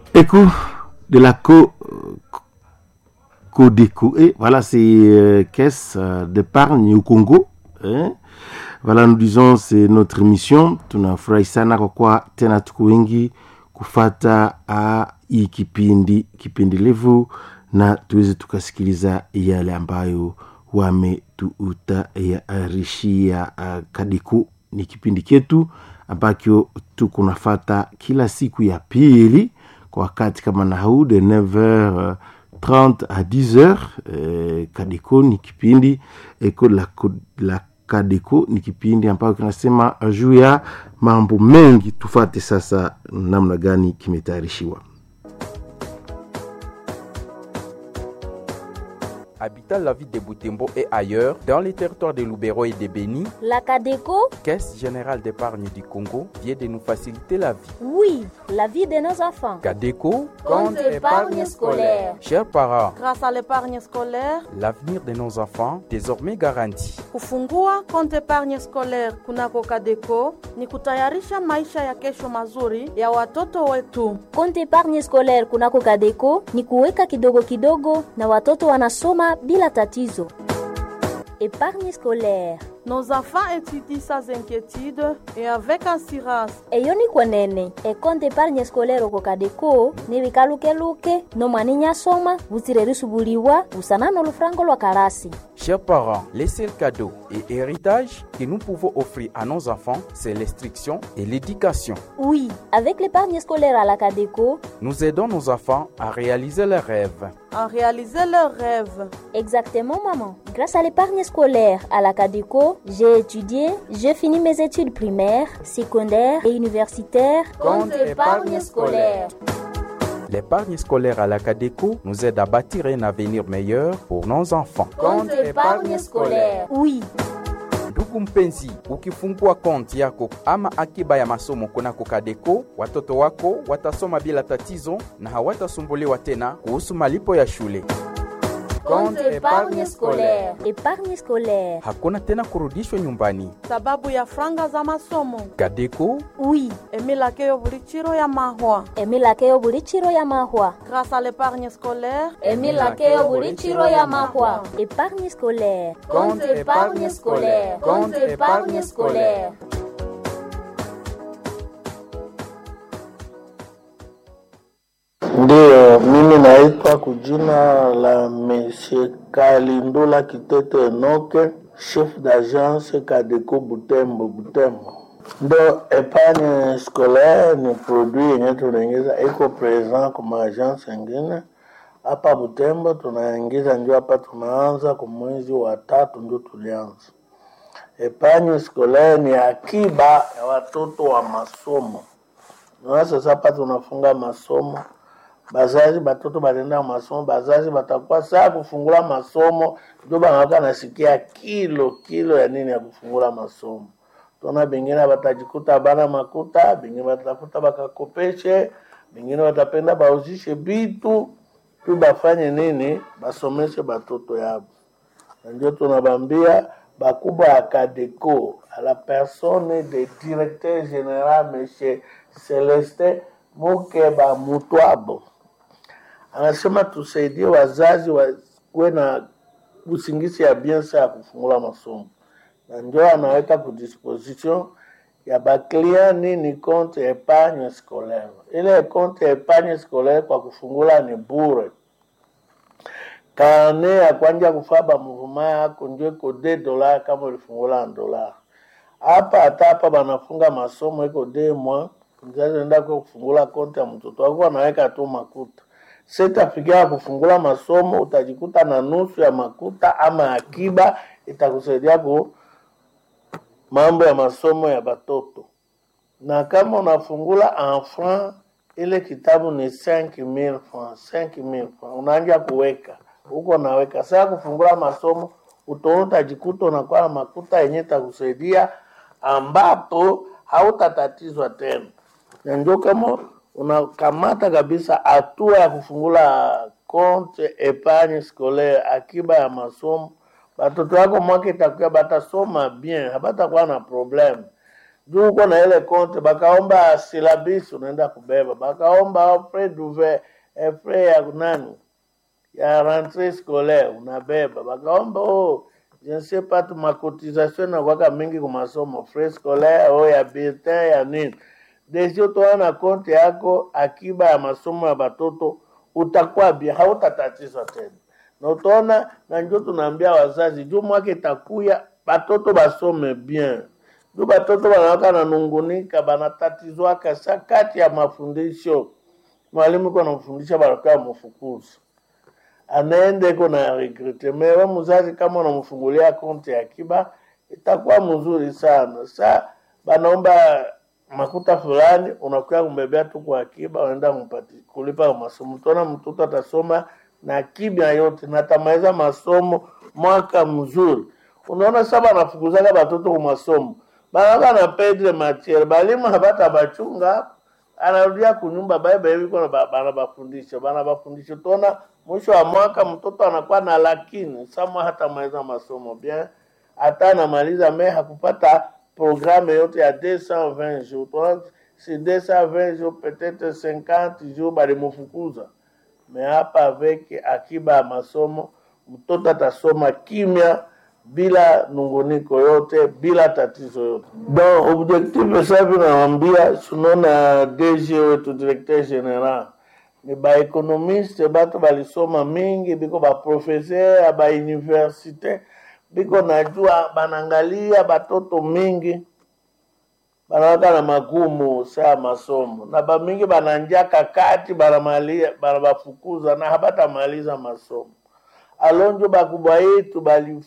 Écoute de la Codeco. Et voilà, c'est caisse d'épargne au Congo. Hein? Voilà, nous disons, c'est notre émission. Tunafurahi sana kwa kuwa tena tuko wengi kufata hii kipindi levu na tuweze tukasikiliza yale ambayo wametutayarishia. Kadiko ni kipindi ketu ambacho tuko nafata kila siku ya pili kwa wakati kama na huu de 9h30 à 10h. Kadiko ni kipindi la Kadeko ni kipindi ambacho kinasema juu ya mambo mengi. Tufate sasa namna gani kimetayarishiwa. Habitant la ville de Butembo et ailleurs, dans les territoires de Lubero et de Beni, la Cadeco, Caisse générale d'épargne du Congo, vient de nous faciliter la vie. Oui, la vie de nos enfants. Cadeco, compte épargne scolaire. Chers parents, grâce à l'épargne scolaire, l'avenir de nos enfants désormais garanti. Kufungua compte épargne scolaire kunako Cadeco ni kutayarisha maisha ya kesho mazuri ya watoto wetu. Compte épargne scolaire kunako Cadeco ni kuweka kidogo kidogo na watoto wanasoma bila tatizo. Épargne scolaire. Nos enfants étudient sans inquiétude et avec assurance. Eyoni kwenene, compte épargne scolaire oko Cadeco ni bikaluke no maninya soma buzirerusubuliwa busanano lufrango lwa karasi. Chers parents, les seuls cadeaux et héritages que nous pouvons offrir à nos enfants, c'est l'instruction et l'éducation. Oui, avec l'épargne scolaire à la Cadeco, nous aidons nos enfants à réaliser leurs rêves. Exactement, maman. Grâce à l'épargne scolaire à la Cadeco, j'ai étudié, j'ai fini mes études primaires, secondaires et universitaires. Compte épargne scolaire. L'épargne scolaire à la Cadeco nous aide à bâtir un avenir meilleur pour nos enfants. Compte épargne scolaire. Oui. Ndugu mpenzi, ukifungua konti yako ama akiba ya masomo kunako Cadeco, watoto wako watasoma bila tatizo na hawatasumbuliwa tena kuhusu malipo ya shule. Compte épargne scolaire. Épargne scolaire. Hakuna tena kurudishwa nyumbani sababu ya franga za masomo. Cadeco, oui. Emilakeo bulichiro ya mahwa. Emilakeo bulichiro ya mahwa. Grâce à l'épargne scolaire, Emilakeo bulichiro ya mahwa. Épargne scolaire. Compte épargne scolaire. Compte épargne scolaire. Ndio, mimi naitwa kujina la Monsieur Kalindula Kitete Enoke, chef d'agence Cadeco Butembo. Ndio, épargne scolaire ni produit yenye tunaingiza iko present kwa agence nyingine. Hapa Butembo tunaingiza ndio hapa tunaanza kwa mwezi wa 3 ndio tulianza. Épargne scolaire ni akiba ya watoto wa masomo. Na sasa hapa tunafunga masomo. Bazazi batoto balenda masomo, bazazi batakuwa saa kufungula masomo, ndio banawaka nasikia kilo ya nini ya kufungula masomo. Tuna bingine batajikuta bana makuta, bingine batafuta bakakopeshe, bingine batapenda bauzishe bitu, tu bafanye nini, basomeshe batoto yabo. Ndio tunabambia bakubwa ya Cadeco, à la personne de directeur général monsieur Celestin Mukeba Mutwabo. Anasema tusaidie wazazi wawe na usingizi ya biensa ya kufungula masomo. Na ndio anaweka ku disposition ya baklia ni compte épargne scolaire. Ile compte épargne scolaire kwa kufungula ni bure. Kane ya kwanja kufaba mvuma yako ndio iko $2 kama ulifungula $1. Hapa banafunga masomo iko 2 mois. Mzazi anaenda kufungula konti ya mtoto wako anaweka tu makuta. Sitafikia kufungula masomo utajikuta na nusu ya makuta ama akiba itakusaidia kwa mambo ya masomo ya batoto. Na kama unafungula enfant ile kitabu ni 5,000 francs, 5,000 francs. Unaanza kuweka. Huko naweka sasa kufungula masomo utajikuta unakuwa na makuta yenye itakusaidia ambapo hautatatizwa tena. Na ndio kama unakamata kabisa hatua ya kufungula compte épargne scolaire akiba ya masomo, batoto wako mwaka itakuwa batasoma bien, habatakuwa na problem. juu uko na ile konte, bakaomba silabisi unaenda kubeba, bakaomba frais d'ouvert frais ya nani ya rentrée scolaire unabeba, bakaomba je ne sais pas ma cotisation na kwaka mingi kwa masomo frais scolaire ya bulletin ya nini. Desio toa na konte yako akiba ya masomo ya batoto, utakuwa bia, hautatatizwa tena. Na utaona, na njo tunaambia wazazi, juu mwaka itakuya batoto basome bien. Juu batoto wanawaka na nungunika, banatatizwa kasa kati ya mafundisho. Mwalimu kwa mfundisha baraka mfukuzi. Anaende kuna regrete. Mewe mzazi kama unamfungulia konti ya akiba, itakuwa mzuri sana. Saa banaomba makuta fulani, unakuya kumbebea tu kwa akiba, unaenda kulipa masomo. Tuona mtoto atasoma na akiba yote, na tamaliza masomo mwaka mzuri. Unaona saba nafukuzaka batoto kwa masomo. Banaka na pedre matiere, balimu habata bachunga, anarudia kunyumba baiba hivi kwa banabafundisha. Tuona mwisho wa mwaka mtoto anakuwa na lakini, sama hata maliza masomo. Bien, hata anamaliza hakupata programme yote ya 220 jours. Tuona si 220 jours, peut-être 50 jours balimufukuza. Mais hapa avec akiba ya masomo, mtoto atasoma kimya, bila nunguniko yote, bila tatizo yote. Donc, objectif safi nawambia, sunona DG wetu directeur general, ni ba economiste, batu balisoma mingi, biko ba professeur, ba universite, biko najua, banangalia batoto mingi, banawaka na magumu saa masomo. Na ba mingi bananjia kakati, banabafukuza, na habata maliza masomo. Alonjo bakubwa yetu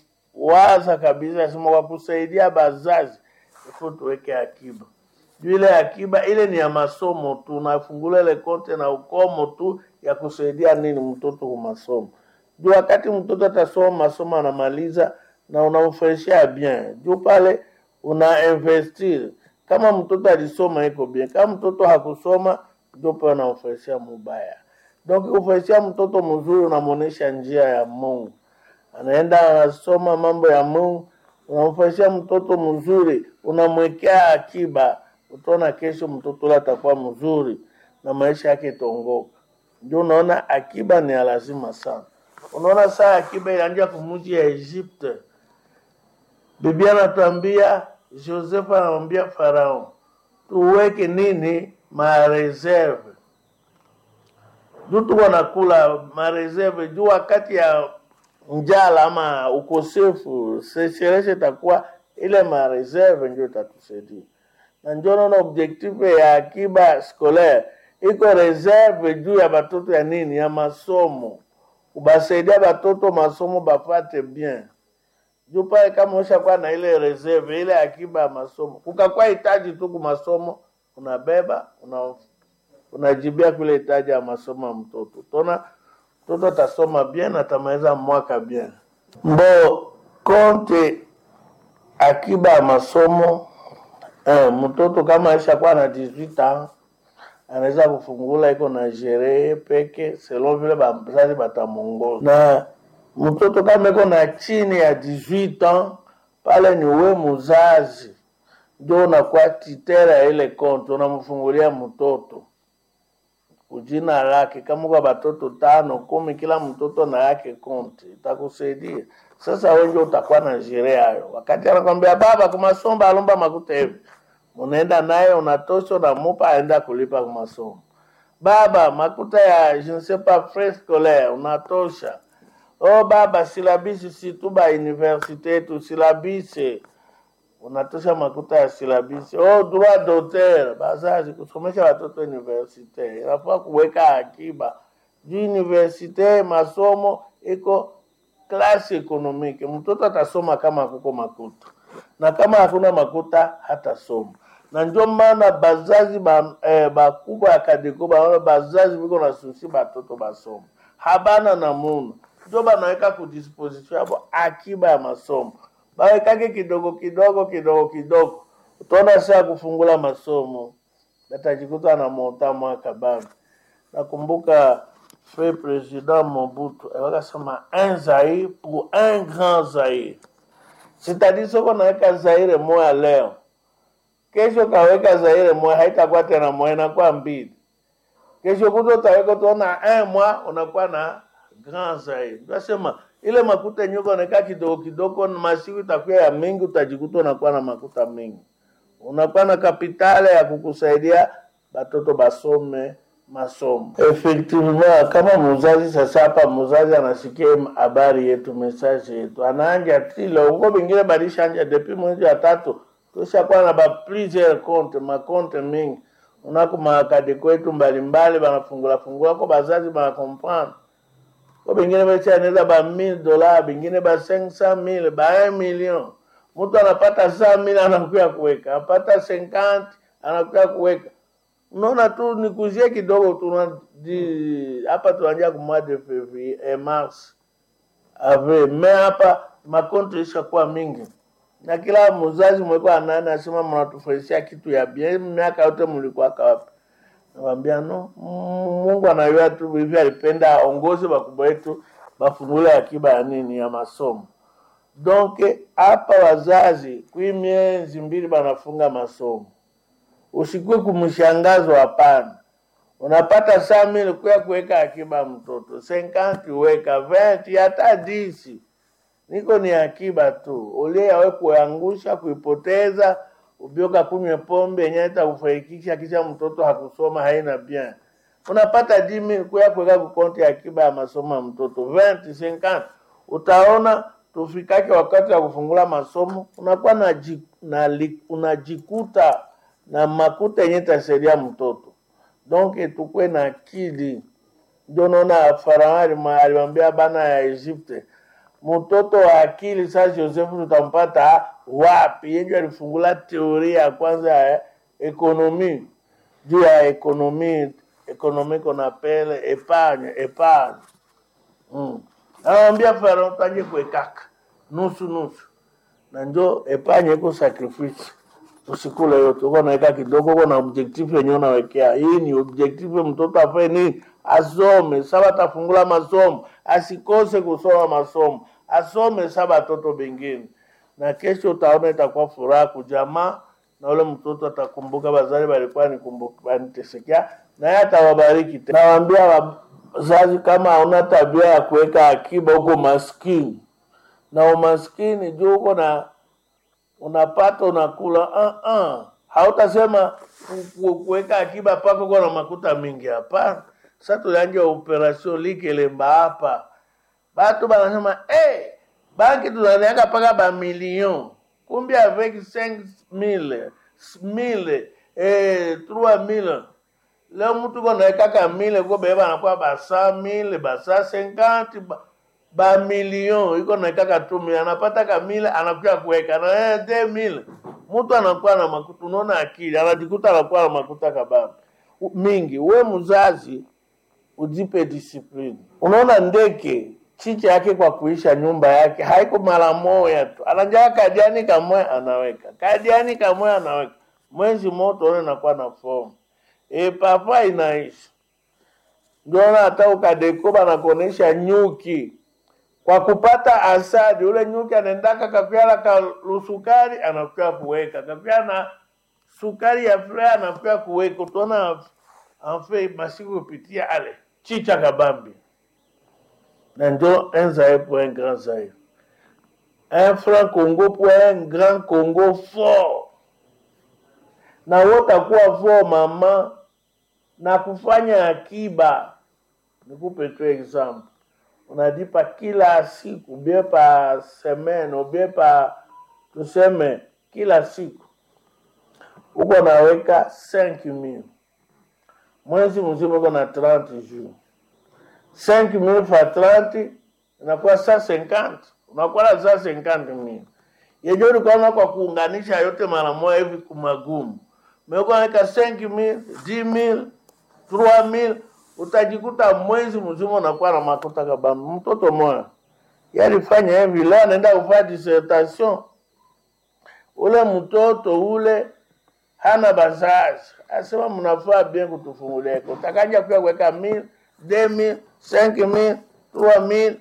waza kabisa sema kwa kusaidia bazazi ifo tuweke akiba. Ile akiba ile ni ya masomo, tunafungula ile konte na ukomo tu ya kusaidia nini mtoto kwa masomo. Juu wakati mtoto atasoma masomo anamaliza na unamfanyia bien. Juu pale una investir. Kama mtoto alisoma iko bien, kama mtoto hakusoma juu pale unamfanyia mubaya. Donc ufanyia mtoto mzuri unamuonesha njia ya Mungu. Anaenda anasoma mambo ya Mungu, unamfanyia mtoto mzuri, unamwekea akiba, utaona kesho mtoto ule atakuwa mzuri na maisha yake itaongoka. Ndio unaona akiba ni lazima sana. Unaona saa akiba ilianza kumuji ya Egypte. Biblia anatuambia, Joseph anamwambia Farao, tuweke nini? Mareserve. Juu tuko nakula mareserve, juu wakati ya njala ama ukosefu, seshereshe takuwa ile mareserve ndio tatusaidia. Na ndio naona objectif ya akiba scolaire, iko reserve juu ya batoto ya nini? Ya masomo. Ubasaidia batoto masomo bafate bien. Juu pale kama ushakuwa na ile reserve, ile akiba ya masomo, kukakuwa hitaji tu kwa masomo, unabeba, unajibia kule hitaji ya masomo ya mtoto. Tona mtoto atasoma bien, atamaliza mwaka bien. Mbo konte akiba ya masomo, mtoto kama ashakuwa na 18 ans, anaweza kufungula iko na jere peke selon vile bazazi batamongoza. Na mtoto kama iko na chini ya 18 ans, pale ni we muzazi ndio unakuwa titera ile konti, unamfungulia mtoto ujina lake. Kama kwa batoto 5, 10, kila mtoto na yake konti, itakusaidia. Sasa wewe ndio utakuwa na jere hayo. Wakati anakuambia baba kwa masomo alomba makuta hivi, unaenda naye unatosha na mupa aenda kulipa kwa masomo. Baba makuta ya je ne sais pas frais scolaire unatosha. Oh baba silabisi si tu ba universite tu silabisi. Unatosha makuta ya silabisi. Oh droit d'auteur, bazazi kusomesha watoto universite. Inafaa kuweka akiba. Juu universite masomo iko klasi ekonomike. Mtoto atasoma kama kuko makuta. Na kama hakuna makuta hatasoma. Na ndio maana bazazi bakubwa ya Kadeko bazazi biko na susi batoto basomo. Habana na munu. Ndio banaweka ku disposition hapo akiba ya masomo. Bawekake kidogo kidogo. Utaona saa kufungula masomo. Batajikuta na monta mwaka bado. Nakumbuka fait président Mobutu, wakasema un Zaïre pour un grand Zaïre. C'est-à-dire qu'on a un Zaïre moya leo. Kesho kaweka zaire moja, haitakuwa tena moja, inakuwa mbili. Kesho kuto utaweka tuona mwa unakuwa na grand zaire. Tunasema ile makuta nyuko nakaa kidogo kidogo, na masiku itakuwa ya mingi, utajikuta unakuwa na makuta mingi. Unakuwa na kapitale ya kukusaidia batoto basome masomo. Effectivement, kama mzazi sasa hapa, mzazi anasikia habari yetu, message yetu, anaanja tilo ngo bingine badisha anja depuis mwezi wa 3 tushakuwa na ba plusieurs compte ma compte mingi. Unako makadi kwetu mbalimbali banafungula kwa bazazi bana comprendre. Kwa bingine becha anaweza ba $1000, bingine ba 500,000, ba 1 million. Mtu anapata 100,000 anakuja kuweka, anapata 50 anakuja kuweka. Unaona tu ni kuzie kidogo tu hapa tuanjia kumwa de février mars avril, mais hapa makonto ishakuwa mingi. Na kila mzazi mwekwa nani asema mnatufundisha kitu ya bien, miaka yote mlikuwa wapi? Nawaambia no, Mungu anayua tu hivi, alipenda aongoze bakubwa wetu bafungule akiba ya nini ya masomo. Donc hapa wazazi kwa miezi 2 banafunga masomo. Usikue kumshangazo, hapana. Unapata 100,000 kwa kuweka akiba mtoto, 50 weka, 20 hata 10. Niko ni akiba tu. Ole yawe kuangusha, kuipoteza, ubioka kunywe pombe yenye itakufaikisha kisha mtoto hakusoma, haina bien. Unapata 10,000 kwa kuweka kukonti ya akiba ya masomo ya mtoto, 20, 50. Utaona tufikake wakati wa kufungula masomo unakuwa unajikuta na makuta yenye tasaidia mtoto. Donc tukwe na akili. Ndio naona Farao alimwambia bana ya Egypte, mtoto wa akili sasa Joseph tutampata wapi? Yeye alifungula teoria ya kwanza ya ekonomi. Juu ya ekonomi qu'on appelle épargne. Anamwambia Farao taje kuwekaka nusu. Na ndio épargne iko sacrifice. Usikule yote, uko naweka kidogo, uko na objective yenyewe unawekea. Hii ni objective mtoto afanye nini? Asome, saba tafungula masomo, asikose kusoma masomo. Asome saba watoto bengine. Na kesho utaona itakuwa furaha kujamaa, na ule mtoto atakumbuka bazali balikuwa nikumbuka banitesekea, na yeye atawabariki. Nawaambia wazazi, kama hauna tabia ya kuweka akiba uko maskini. Na umaskini juu uko na unapata unakula hautasema kuweka akiba pako kwa na makuta mingi, hapa. Sasa tunaanza operation likelemba hapa. Batu banasema banki tunaniaka paka ba million. Kumbe avec 5,000, 3,000. Leo mtu konaweka ka 1,000 kwa beba anakuwa ba 100,000, ba 50, ba million. Iko na kaka 2,000 anapata ka 1,000 anakuja kuweka na 2,000. Mtu anakuwa na makuta, unaona akili, anajikuta anakuwa na makuta kabambi mingi. We mzazi ujipe discipline. Unaona ndeke chicha yake kwa kuisha nyumba yake haiko mara moja tu. Anajaa kadiani kamwe anaweka. Kadiani kamwe anaweka. Mwezi moto ona inakuwa na form. Papa inaisha. Ndio hata ukadekoba na kuonesha nyuki. Kwa kupata asadi, ule nyuki anaendaka kakuala kalusukari anakuwa kuweka. Kakuwa na sukari ya flea anakuwa kuweka. Tuona anfe masiku kupitia ale chicha kabambi. Na ndio enzae pour un grand Zaire. Un franc Congo pour un grand Congo fort. Na wote kuwa fort mama na kufanya akiba. Nikupe tu example. Unadipa kila siku, bien pa semaine, ou bien pa tuseme kila siku. Uko naweka 5,000. Mwezi mzima uko na 30 jours. 5,000 fois 30 inakuwa 150. Unakuwa na 150,000. Yejo ulikuwa kwa kuunganisha yote mara moja hivi kumagumu. Umekuwa naweka 5,000, 10,000, 3,000, utajikuta mwezi mzima unakuwa na makuta kabambi. Mtoto mmoja yalifanya hivi, leo anaenda kufanya dissertation. Ule mtoto ule hana bazazi. Asema mnafaa bien kutufungulia. Utakaja pia kuweka 1,000, 2,000, 5,000, 3,000.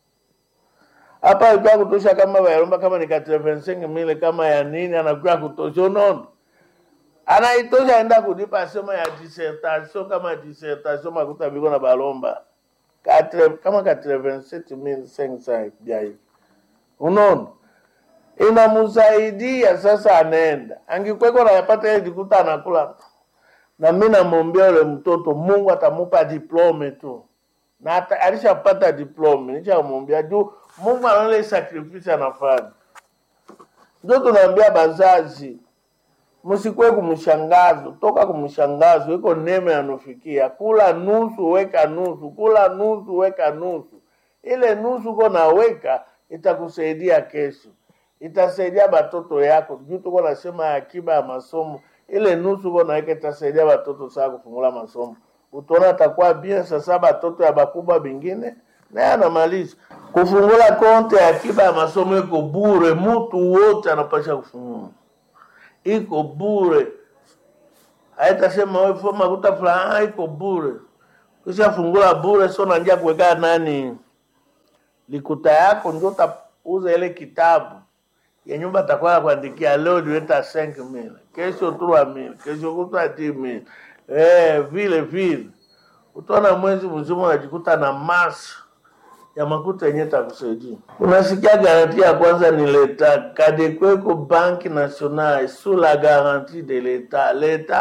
Hapa ilikuwa kutosha kama bayaromba kama ni 85,000 kama ya nini anakuwa kutosha, unaona. anaitosha enda kulipa somo ya dissertation, kama dissertation makuta biko na balomba kama 87,500 bia hivi. Unaona, inamusaidia sasa. Anaenda angikweko na yapata ile dikuta anakula, na mimi namwombea yule mtoto Mungu atamupa diplome tu, na alishapata diplome. Nishamwombea juu Mungu anaona sacrifice anafanya. Ndio tunaambia bazazi, msikwe kumshangazo, toka kumshangazo iko neema yanofikia. Kula nusu weka nusu, kula nusu weka nusu. Ile nusu kona weka itakusaidia kesho, itasaidia batoto yako. Juu tuko nasema akiba ya masomo, ile nusu kona weka itasaidia batoto saa kufungula masomo. Utaona atakuwa bien. Sasa batoto ya bakubwa bingine na anamaliza kufungula konte ya akiba ya masomo. Iko bure, mtu wote anapasha kufungula, iko bure. Haitasema wewe foma kuta fulani, iko bure. Kisha fungula bure, sio naanza kuweka nani likuta yako, ndio utauza ile kitabu ya nyumba atakwenda kuandikia leo niweta 5,000, kesho 3,000, kesho kutwa 10,000. Vile utaona mwezi mzima unajikuta na mass ya makuta yenye takusaidia. Unasikia garantia ya kwanza ni leta Kadeco Banque Nationale sous la garantie de l'État. L'État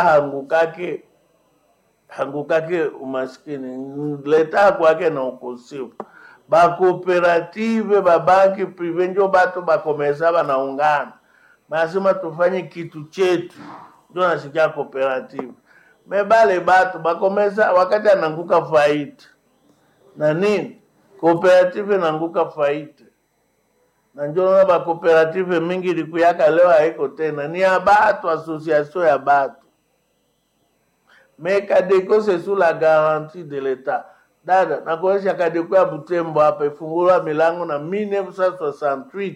hangukake umaskini. L'État kwake na ukosefu. Ba cooperative, ba banki prive ndio batu bakomeza banaungana. Masema tufanye kitu chetu. Ndio nasikia cooperative. Mebale batu bakomeza wakati ananguka faida. Na nini? Cooperative nanguka faida. Na njoo na cooperative mingi likuyaka leo haiko tena. Ni ya batu, association ya batu. Mais Kadeco c'est sous la garantie de l'État. Dada, nakuonyesha Kadeco ya Butembo hapa ifungulwa milango na 1968.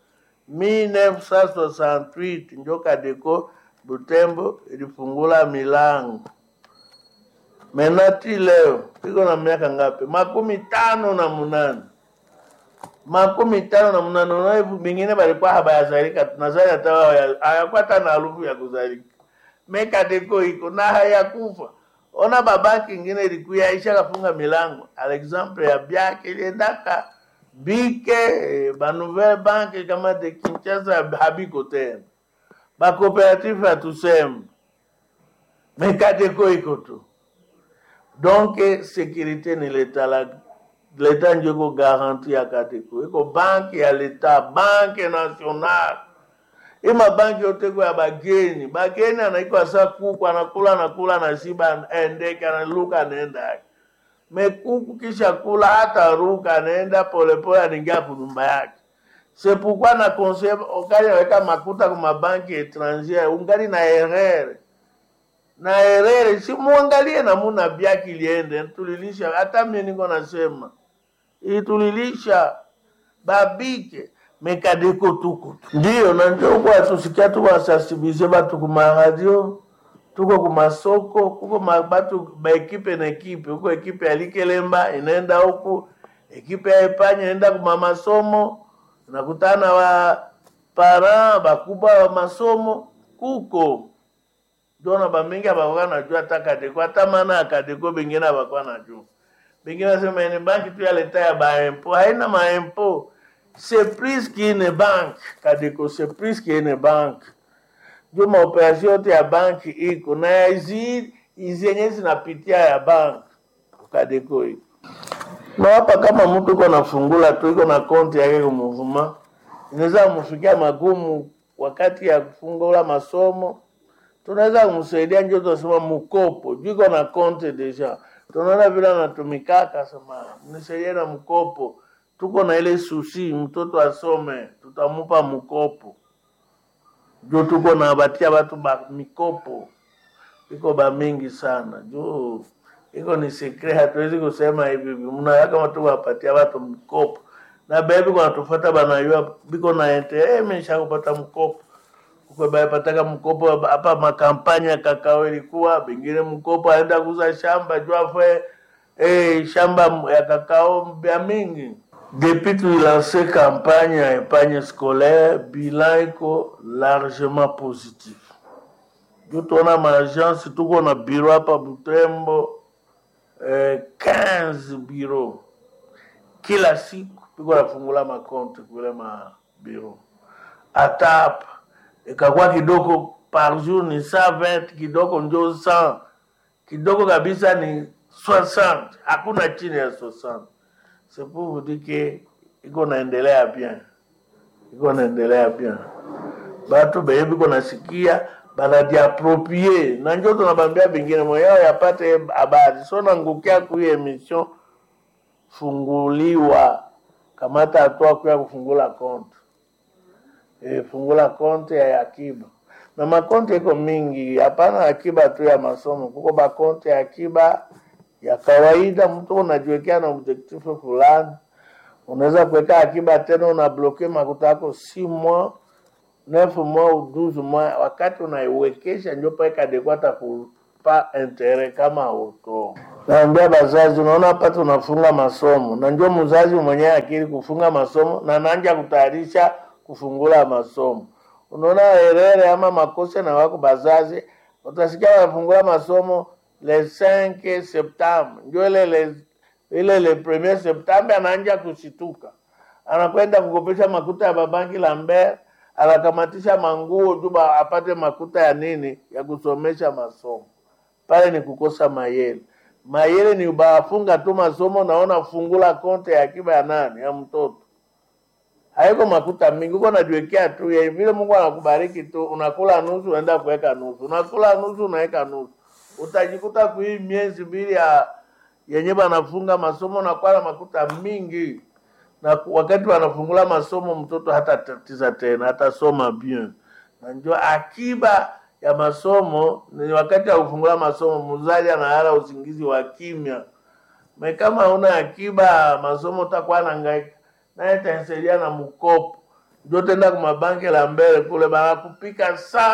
1968 ndio Kadeco Butembo ilifungula milango. Menati leo iko na miaka ngapi? 58. 58 na hivi bingine balikuwa habayazalika. Tunazali hata hayakwata na harufu ya kuzalika. Kadeco iko na hayakufa. Ona babaki ingine ilikuwa isha kafunga milango. Alexandre ya Biake iliendaka Bike, ba Nouvelle Banque kama de Kinshasa habiko tena. Ba cooperative atusema. Kadeco iko tu. Donc sécurité ni l'État ndio garantie ya Kadeco. Iko banki ya l'État, banque nationale. Ima banki yote kwa bageni. Bageni anaiko asa kuku anakula na shiba endeke analuka nenda. Kuku kisha kula hata ruka anaenda pole anaingia kunyumba yake. C'est pourquoi na conseil okali weka makuta kwa banki étrangère ungali na erreur. Na erere si muangalie na muna biaki liende tulilisha. Hata mimi niko nasema tulilisha babike Kadeco tuko ndio na ndio kwa tusikia tu wasasibize batu kuma radio, tuko kuma soko, kuko mabatu ba ekipe na ekipe. Huko ekipe ya Likelemba inaenda huko, ekipe ya Epanya inaenda kuma masomo, nakutana wa para bakubwa wa masomo kuko. Dona ba mingi abakwa najua hata Kadeco, hata maana Kadeco bingine abakwa najua. Bingine sema ni banki tu ya leta ya ba impôt, haina ma impôt. C'est plus qu'une banque. Kadeco c'est plus qu'une banque. Juma operation yote ya banki iko na hizi yenye zinapitia ya banki Kadeco iko. Na hapa kama mtu uko nafungula tu iko na konti yake kwa mvuma, inaweza kumfikia magumu wakati ya kufungula masomo. Tunaweza kumsaidia njoo tunasema mkopo. Jiko na konti deja. Tunaona vile anatumikaka sema mnisaidie na mkopo. Tuko na ile susi mtoto asome, tutamupa mkopo. Jo tuko na batia watu ba mikopo. Iko ba mingi sana. Jo iko ni secret, hatuwezi kusema hivi. Mnaweka watu wapatia watu mkopo. Na baby kwa tufuata banayua biko na ente mesha kupata mkopo. Kwa baya pataka mkopo hapa makampanya kakao ilikuwa bingine mkopo aenda kuuza shamba jua fwe shamba ya kakao ya mingi. Depuis qu'il a lancé campagne à épargne scolaire, bilan est largement positif. juu tuona maagence tuko na biro hapa Butembo 15 biro kila siku piko nafungula makonte kule mabiro. Hata hapa ikakuwa kidogo par jour ni 120, kidogo njo 100, kidogo kabisa ni 60, hakuna chini ya 60. C'est pour vous dire que iko naendelea bien, iko naendelea bien. Batu bebi iko nasikia banajiaproprie, na njo tunabambia bingine moyao yapate habari. So nangukia kuye emission funguliwa kamata atoa kuya kufungula konti. Fungula konti ya akiba. Na makonti iko mingi, hapana akiba tu ya masomo. Kuko ba konti ya akiba ya kawaida, mtu unajiwekea na objectif fulani. Unaweza kuweka akiba tena unabloke makuta yako 6 mois, 9 mois au 12 mois. Wakati unaiwekesha ndio peka adequata kupa intérêt kama auto. Naambia bazazi, unaona hapa tunafunga masomo. Na ndio mzazi mwenyewe akili kufunga masomo na anaanza kutayarisha kufungula masomo. Unaona herere ama makosa na wako bazazi, utasikia wanafungula masomo le 5 septembre. Ndio ile le 1er septembre anaanza kushituka. Anakwenda kukopesha makuta ya babangi Lambert, anakamatisha manguo juba apate makuta ya nini ya kusomesha masomo. Pale ni kukosa mayele. Mayele ni ubafunga tu masomo, naona fungula konte ya akiba ya nani ya mtoto. Haiko makuta mingi, uko najiwekea tu ya vile Mungu anakubariki tu, unakula nusu unaenda kuweka nusu. Unakula nusu unaweka nusu. Utajikuta kwa hii miezi 2 ya yenye banafunga masomo na kwa makuta mingi. Na wakati wanafungula masomo mtoto hata tatiza tena, hata soma bien. Na ndio akiba ya masomo ni wakati wa kufungula masomo mzazi analala usingizi wa kimya. Na kama una akiba masomo utakuwa anahangaika. Na itansaidia na mkopo. Ndio tenda kwa mabanki Lambert kule banakupika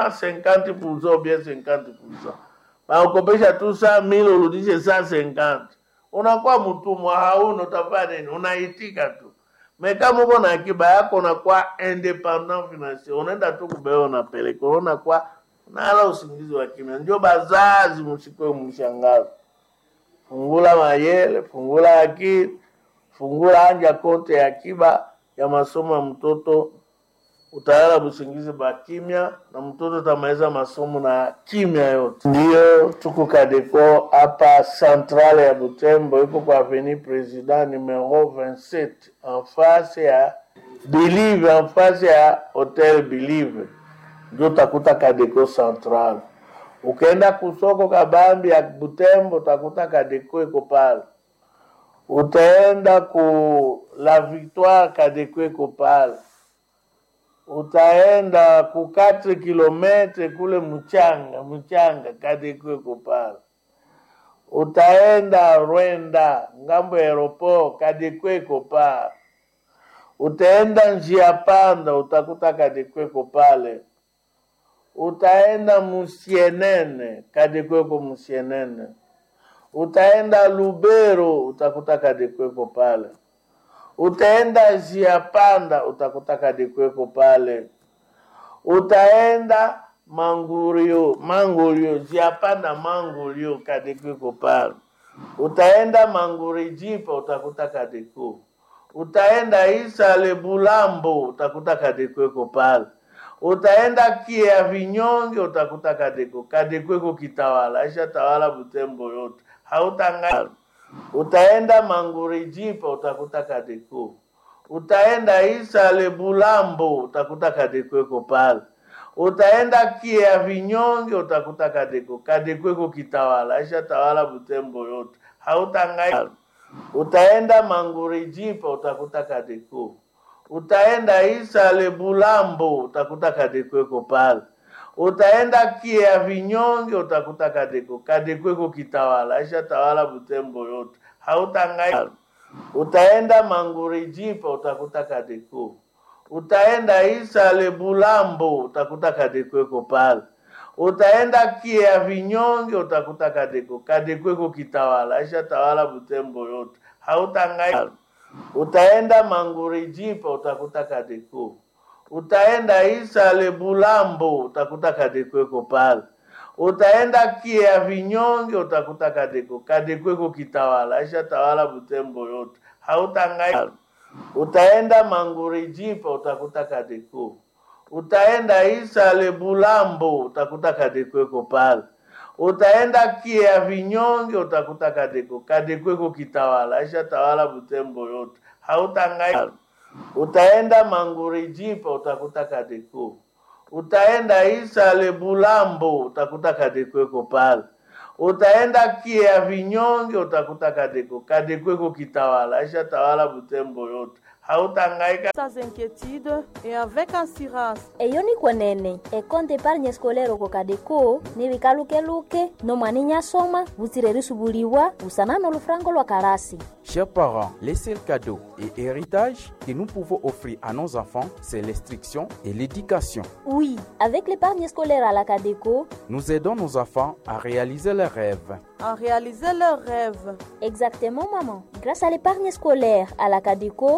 150% bien 50%. Banakopesha tu 100,000 urudishe 150. Unakuwa mtumwa, hauna utafanya nini? Unaitika tu. Kama uko na akiba yako unakuwa independent financier. Unaenda tu kubeo na peleka. Unakuwa unala usingizi wa kimya. Ndio bazazi msikwe mshangazo. Fungula mayele, fungula akili. Fungula anja konti ya akiba ya masomo ya mtoto, utalala busingizi ba kimya na mtoto tamaliza masomo na kimya yote. Ndio tuko Kadeko hapa centrale ya Butembo, iko kwa avenue President numero 27 en face ya Believe, en face ya Hotel Believe. Ndio utakuta Kadeko centrale. Ukaenda kusoko kabambi ya Butembo utakuta Kadeko iko pale. Utaenda ku La Victoire Kadeko iko pale. Utaenda ku 4 kilometre kule mchanga Kadeko iko pale. Utaenda Rwenda ngambo ya aeroport Kadeko iko pale. Utaenda njia panda utakuta Kadeko iko pale. Utaenda Musienene Kadeko iko Musienene. Utaenda Lubero utakuta Kadeko iko pale. Utaenda njia panda utakuta Kadeko iko pale. Utaenda Mangurio njia panda Mangurio Kadeko iko pale. Utaenda Mangurijipa utakuta Kadeko. Utaenda Isale Bulambo utakuta Kadeko iko pale. Utaenda Kia Vinyonge utakuta Kadeko. Kadeko iko kitawala, aisha tawala Butembo yote. Hautangana. Utaenda Mangurijipa utakuta Kadeko. Utaenda Isale Bulambo utakuta Kadeko iko pale. Utaenda Kia Vinyonge utakuta Kadeko. Kadeko iko kitawala, aisha tawala Butembo yote. Hautangana. Utaenda Mangurijipa utakuta Kadeko. Utaenda Isale Bulambo utakuta Kadeko iko pale. Utaenda Kia Vinyonge utakuta Kadeko. Kadeko iko kitawala, aisha tawala Butembo yote. Hautangana. Utaenda Mangurijipa utakuta Kadeko. Utaenda Isale Bulambo utakuta Kadeko iko pale. Utaenda Kia Vinyonge utakuta Kadeko. Kadeko iko kitawala, aisha tawala Butembo yote. Hautangana. Utaenda Mangurijipa utakuta Kadeko. Utaenda Isale Bulambo utakuta Kadeko iko pale. Utaenda Kia Vinyonge utakuta Kadeko. Kadeko iko kitawala, aisha tawala Butembo yote. Hautangai. Utaenda Mangurijipa utakuta Kadeko. Utaenda Isale Bulambo utakuta Kadeko iko pale. Utaenda Kia Vinyonge utakuta Kadeko. Kadeko iko kitawala, aisha tawala Butembo yote. Hautangai. Utaenda Mangurijipa utakuta Kadeko. Utaenda Isale Bulambo utakuta Kadeko iko pale. Utaenda Kia Vinyonge utakuta Kadeko. Kadeko iko kitawala, aisha tawala Butembo yote. Hautangaika. Sans inquiétude et avec assurance. Eyo ni kwenene ekonte epargne scolaire oko Kadeko ni bikalukeluke no mwaninya soma butirerisubuliwa busanano lufrango lwa karasi. Chers parents, les seuls cadeaux et héritages que nous pouvons offrir à nos enfants, c'est l'instruction et l'éducation. Oui, avec l'épargne scolaire à la Kadeko, nous aidons nos enfants à réaliser leurs rêves. À réaliser leurs rêves. Exactement, maman. Grâce à l'épargne scolaire à la Kadeko,